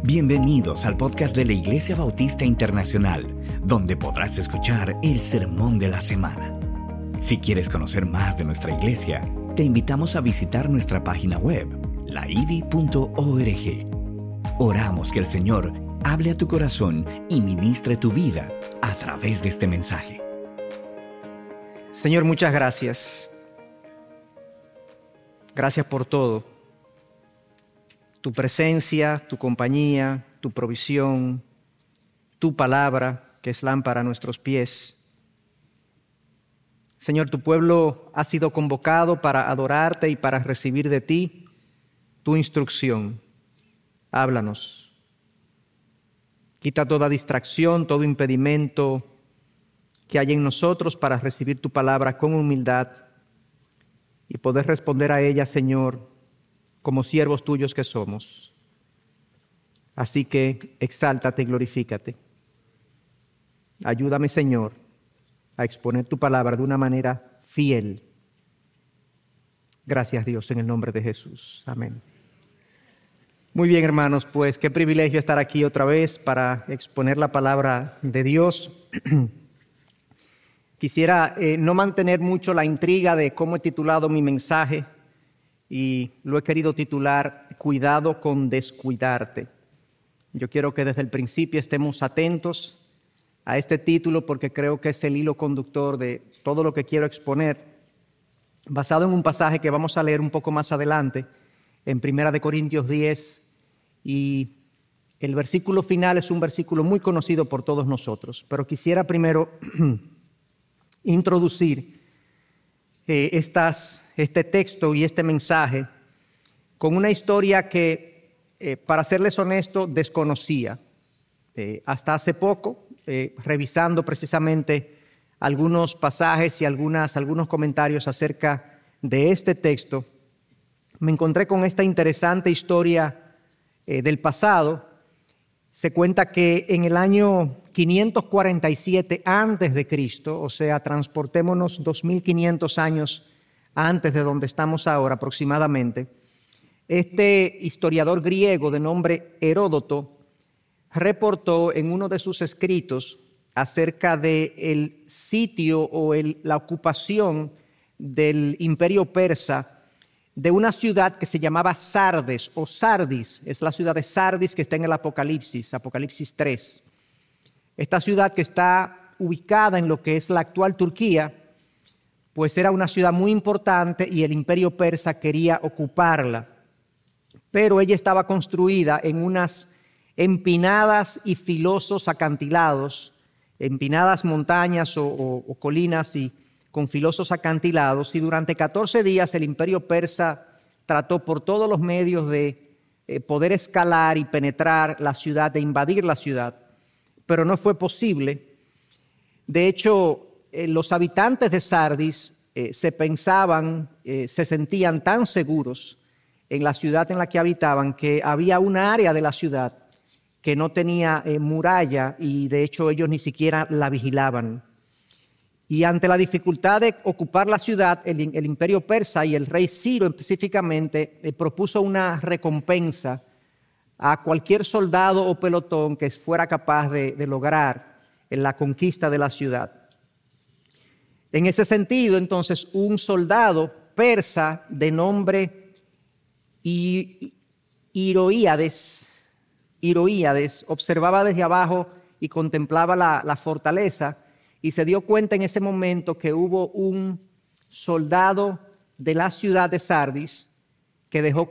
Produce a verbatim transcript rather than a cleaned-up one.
Bienvenidos al podcast de la Iglesia Bautista Internacional, donde podrás escuchar el sermón de la semana. Si quieres conocer más de nuestra iglesia, te invitamos a visitar nuestra página web, la i b i punto org. Oramos que el Señor hable a tu corazón y ministre tu vida a través de este mensaje. Señor, muchas gracias. Gracias por todo. Tu presencia, tu compañía, tu provisión, tu palabra, que es lámpara a nuestros pies. Señor, tu pueblo ha sido convocado para adorarte y para recibir de ti tu instrucción. Háblanos. Quita toda distracción, todo impedimento que hay en nosotros para recibir tu palabra con humildad y poder responder a ella, Señor, como siervos tuyos que somos. Así que exáltate y glorifícate. Ayúdame, Señor, a exponer tu palabra de una manera fiel. Gracias, Dios, en el nombre de Jesús. Amén. Muy bien, hermanos, pues qué privilegio estar aquí otra vez para exponer la palabra de Dios. Quisiera eh, no mantener mucho la intriga de cómo he titulado mi mensaje, y lo he querido titular Cuidado con descuidarte. Yo quiero que desde el principio estemos atentos a este título porque creo que es el hilo conductor de todo lo que quiero exponer, basado en un pasaje que vamos a leer un poco más adelante, en Primera de Corintios diez, y el versículo final es un versículo muy conocido por todos nosotros, pero quisiera primero introducir eh, estas este texto y este mensaje con una historia que, eh, para serles honesto, desconocía. Eh, hasta hace poco, eh, revisando precisamente algunos pasajes y algunas, algunos comentarios acerca de este texto, me encontré con esta interesante historia eh, del pasado. Se cuenta que en el año quinientos cuarenta y siete antes de Cristo, o sea, transportémonos dos mil quinientos años antes de donde estamos ahora aproximadamente, este historiador griego de nombre Heródoto reportó en uno de sus escritos acerca del sitio o el, la ocupación del imperio persa de una ciudad que se llamaba Sardes o Sardis. Es la ciudad de Sardis que está en el Apocalipsis, Apocalipsis tres. Esta ciudad que está ubicada en lo que es la actual Turquía, pues era una ciudad muy importante y el imperio persa quería ocuparla. Pero ella estaba construida en unas empinadas y filosos acantilados, empinadas montañas o, o, o colinas y con filosos acantilados, y durante catorce días el imperio persa trató por todos los medios de eh, poder escalar y penetrar la ciudad, de invadir la ciudad, pero no fue posible. De hecho, Eh, los habitantes de Sardis eh, se pensaban, eh, se sentían tan seguros en la ciudad en la que habitaban que había una área de la ciudad que no tenía eh, muralla y de hecho ellos ni siquiera la vigilaban. Y ante la dificultad de ocupar la ciudad, el, el imperio persa y el rey Ciro específicamente eh, propuso una recompensa a cualquier soldado o pelotón que fuera capaz de, de lograr en la conquista de la ciudad. En ese sentido, entonces, un soldado persa de nombre Hiroíades, Hiroíades observaba desde abajo y contemplaba la, la fortaleza y se dio cuenta en ese momento que hubo un soldado de la ciudad de Sardis que dejó